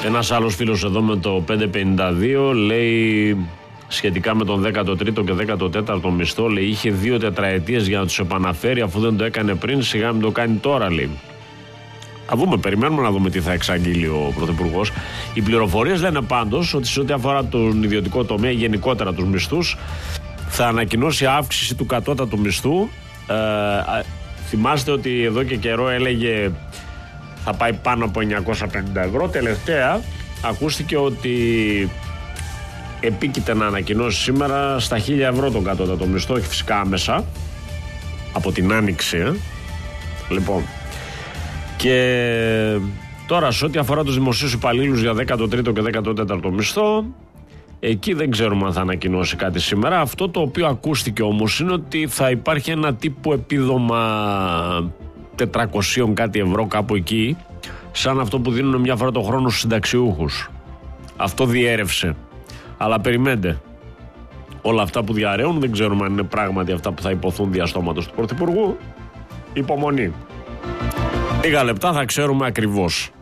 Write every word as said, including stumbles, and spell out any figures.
Ένας άλλος φίλος εδώ με το πεντακόσια πενήντα δύο λέει σχετικά με τον δέκατο τρίτο και δέκατο τέταρτο μισθό, λέει είχε δύο τετραετίες για να τους επαναφέρει, αφού δεν το έκανε πριν, σιγά μην το κάνει τώρα, λέει. Θα δούμε, περιμένουμε να δούμε τι θα εξαγγείλει ο Πρωθυπουργός. Οι πληροφορίες λένε πάντως ότι σε ό,τι αφορά τον ιδιωτικό τομέα, γενικότερα τους μισθούς, θα ανακοινώσει αύξηση του κατώτατου μισθού. Ε, θυμάστε ότι εδώ και καιρό έλεγε θα πάει πάνω από εννιακόσια πενήντα ευρώ. Τελευταία ακούστηκε ότι επίκειται να ανακοινώσει σήμερα στα χίλια ευρώ τον κατώτατο μισθό, όχι φυσικά άμεσα, από την άνοιξη. Ε. Λοιπόν, και τώρα σε ό,τι αφορά τους δημοσίους υπαλλήλους για δέκατο τρίτο και δέκατο τέταρτο μισθό, εκεί δεν ξέρουμε αν θα ανακοινώσει κάτι σήμερα. Αυτό το οποίο ακούστηκε όμως είναι ότι θα υπάρχει ένα τύπου επίδομα τετρακόσια κάτι ευρώ κάπου εκεί, σαν αυτό που δίνουν μια φορά το χρόνο στους συνταξιούχους. Αυτό διέρευσε. Αλλά περιμένετε. Όλα αυτά που διαρρέουν δεν ξέρουμε αν είναι πράγματι αυτά που θα υποθούν διαστόματος του Πρωθυπουργού. Υπομονή. Λίγα λεπτά θα ξέρουμε ακριβώς.